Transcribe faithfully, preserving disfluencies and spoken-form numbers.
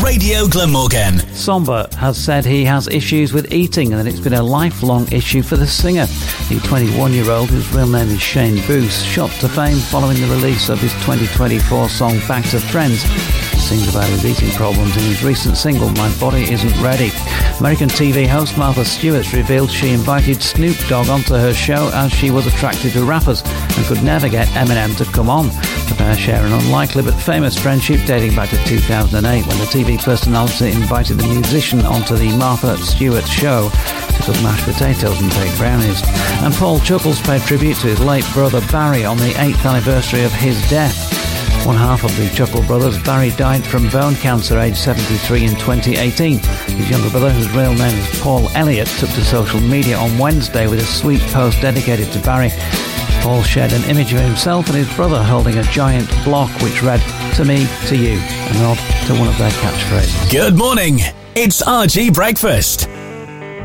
Radio Glamorgan. Somber has said he has issues with eating and that it's been a lifelong issue for the singer. The twenty-one-year-old, whose real name is Shane Boos, shot to fame following the release of his twenty twenty-four song Back to Friends. He sings about his eating problems in his recent single My Body Isn't Ready. American T V host Martha Stewart revealed she invited Snoop Dogg onto her show as she was attracted to rappers and could never get Eminem to come on. The pair share an unlikely but famous friendship dating back to two thousand eight when the T V personality invited the musician onto the Martha Stewart show to cook mashed potatoes and bake brownies. And Paul Chuckles paid tribute to his late brother Barry on the eighth anniversary of his death. One half of the Chuckle brothers, Barry, died from bone cancer aged seventy-three in twenty eighteen. His younger brother, whose real name is Paul Elliott, took to social media on Wednesday with a sweet post dedicated to Barry. Paul shared an image of himself and his brother holding a giant block which read, "To me, to you," a nod to one of their catchphrases. Good morning. It's R G Breakfast.